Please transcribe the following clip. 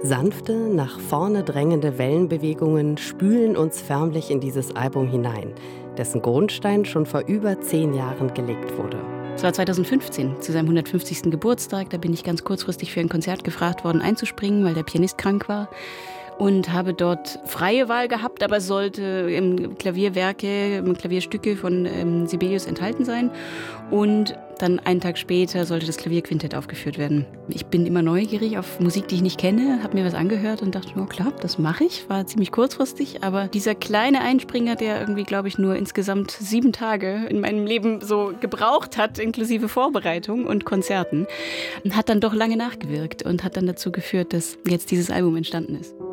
Sanfte, nach vorne drängende Wellenbewegungen spülen uns förmlich in dieses Album hinein, dessen Grundstein schon vor über 10 Jahren gelegt wurde. Es war 2015, zu seinem 150. Geburtstag. Da bin ich ganz kurzfristig für ein Konzert gefragt worden, einzuspringen, weil der Pianist krank war. Und habe dort freie Wahl gehabt, aber es sollte im Klavierstücke von Sibelius enthalten sein. Und dann einen Tag später sollte das Klavierquintett aufgeführt werden. Ich bin immer neugierig auf Musik, die ich nicht kenne, habe mir was angehört und dachte, oh klar, das mache ich. War ziemlich kurzfristig, aber dieser kleine Einspringer, der irgendwie, glaube ich, nur insgesamt 7 Tage in meinem Leben so gebraucht hat, inklusive Vorbereitung und Konzerten, hat dann doch lange nachgewirkt und hat dann dazu geführt, dass jetzt dieses Album entstanden ist.